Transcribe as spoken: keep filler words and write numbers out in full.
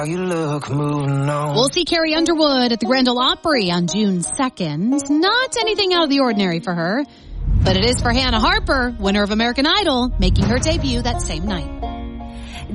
You look moving on. We'll see Carrie Underwood at the Grand Ole Opry on June second. Not anything out of the ordinary for her, but it is for Hannah Harper, winner of American Idol, making her debut that same night.